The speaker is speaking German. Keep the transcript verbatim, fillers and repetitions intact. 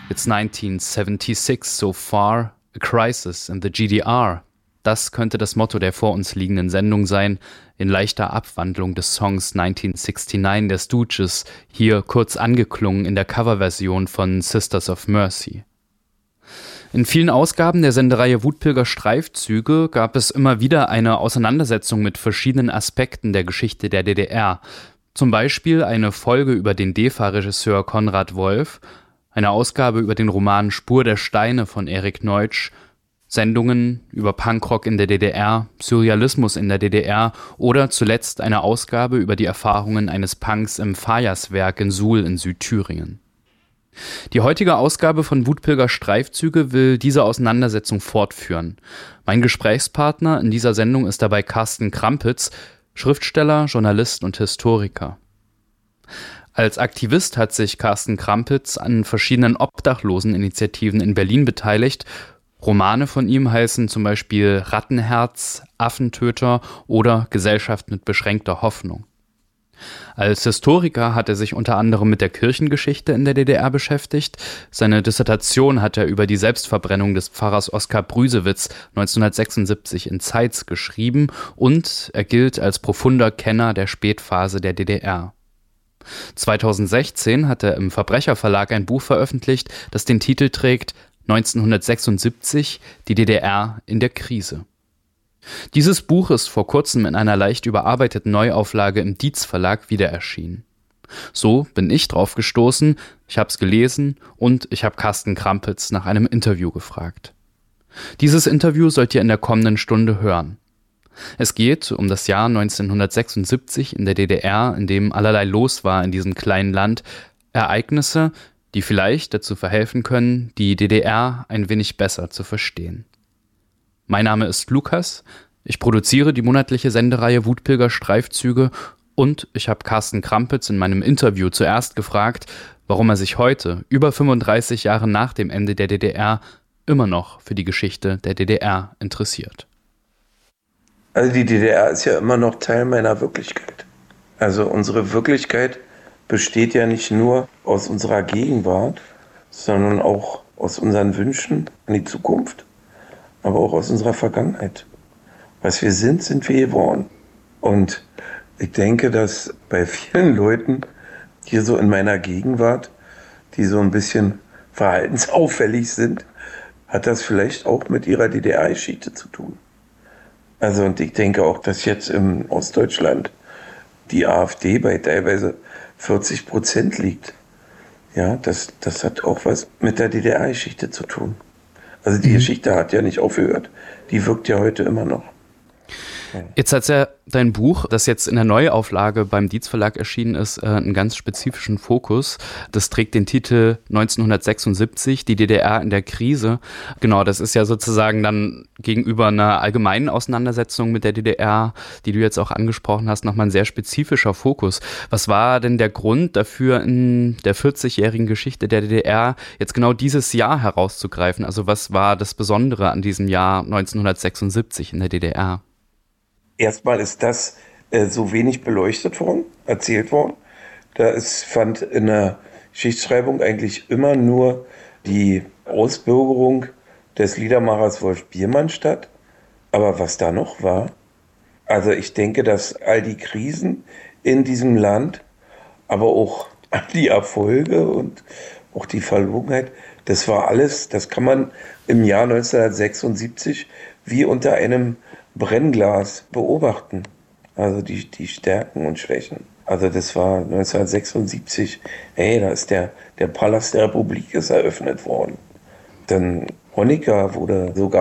It's nineteen seventy-six so far, a crisis in the G D R. Das könnte das Motto der vor uns liegenden Sendung sein, in leichter Abwandlung des Songs neunzehn neunundsiebzig der Stooges, hier kurz angeklungen in der Coverversion von Sisters of Mercy. In vielen Ausgaben der Sendereihe Wutpilger Streifzüge gab es immer wieder eine Auseinandersetzung mit verschiedenen Aspekten der Geschichte der D D R. Zum Beispiel eine Folge über den D E F A-Regisseur Konrad Wolf, eine Ausgabe über den Roman Spur der Steine von Erik Neutsch, Sendungen über Punkrock in der D D R, Surrealismus in der D D R oder zuletzt eine Ausgabe über die Erfahrungen eines Punks im Fajaswerk in Suhl in Südthüringen. Die heutige Ausgabe von Wutpilger Streifzüge will diese Auseinandersetzung fortführen. Mein Gesprächspartner in dieser Sendung ist dabei Carsten Krampitz, Schriftsteller, Journalist und Historiker. Als Aktivist hat sich Carsten Krampitz an verschiedenen Obdachloseninitiativen in Berlin beteiligt. Romane von ihm heißen zum Beispiel Rattenherz, Affentöter oder Gesellschaft mit beschränkter Hoffnung. Als Historiker hat er sich unter anderem mit der Kirchengeschichte in der D D R beschäftigt. Seine Dissertation hat er über die Selbstverbrennung des Pfarrers Oskar Brüsewitz neunzehnhundertsechsundsiebzig in Zeitz geschrieben und er gilt als profunder Kenner der Spätphase der D D R. zweitausendsechzehn hat er im Verbrecherverlag ein Buch veröffentlicht, das den Titel trägt neunzehnhundertsechsundsiebzig, die D D R in der Krise. Dieses Buch ist vor kurzem in einer leicht überarbeiteten Neuauflage im Dietz Verlag wieder erschienen. So bin ich drauf gestoßen, ich habe es gelesen und ich habe Carsten Krampitz nach einem Interview gefragt. Dieses Interview sollt ihr in der kommenden Stunde hören. Es geht um das Jahr neunzehnhundertsechsundsiebzig in der D D R, in dem allerlei los war in diesem kleinen Land, Ereignisse, die vielleicht dazu verhelfen können, die D D R ein wenig besser zu verstehen. Mein Name ist Lukas, ich produziere die monatliche Sendereihe Wutpilger Streifzüge und ich habe Carsten Krampitz in meinem Interview zuerst gefragt, warum er sich heute, über fünfunddreißig Jahre nach dem Ende der D D R, immer noch für die Geschichte der D D R interessiert. Also die D D R ist ja immer noch Teil meiner Wirklichkeit. Also unsere Wirklichkeit besteht ja nicht nur aus unserer Gegenwart, sondern auch aus unseren Wünschen an die Zukunft, aber auch aus unserer Vergangenheit. Was wir sind, sind wir geworden. Und ich denke, dass bei vielen Leuten hier so in meiner Gegenwart, die so ein bisschen verhaltensauffällig sind, hat das vielleicht auch mit ihrer D D R-Geschichte zu tun. Also und ich denke auch, dass jetzt im Ostdeutschland die AfD bei teilweise vierzig Prozent liegt. Ja, das, das hat auch was mit der D D R-Geschichte zu tun. Also die mhm. Geschichte hat ja nicht aufgehört. Die wirkt ja heute immer noch. Jetzt hat ja dein Buch, das jetzt in der Neuauflage beim Dietz Verlag erschienen ist, einen ganz spezifischen Fokus. Das trägt den Titel neunzehnhundertsechsundsiebzig, die D D R in der Krise. Genau, das ist ja sozusagen dann gegenüber einer allgemeinen Auseinandersetzung mit der D D R, die du jetzt auch angesprochen hast, nochmal ein sehr spezifischer Fokus. Was war denn der Grund dafür, in der vierzigjährigen Geschichte der D D R jetzt genau dieses Jahr herauszugreifen? Also was war das Besondere an diesem Jahr neunzehnhundertsechsundsiebzig in der D D R? Erstmal ist das äh, so wenig beleuchtet worden, erzählt worden. Da ist, fand in der Geschichtsschreibung eigentlich immer nur die Ausbürgerung des Liedermachers Wolf Biermann statt. Aber was da noch war, also ich denke, dass all die Krisen in diesem Land, aber auch die Erfolge und auch die Verlogenheit, das war alles, das kann man im Jahr neunzehnhundertsechsundsiebzig wie unter einem Brennglas beobachten, also die, die Stärken und Schwächen. Also das war neunzehnhundertsechsundsiebzig, hey, da ist der, der Palast der Republik ist eröffnet worden. Dann Honecker wurde sogar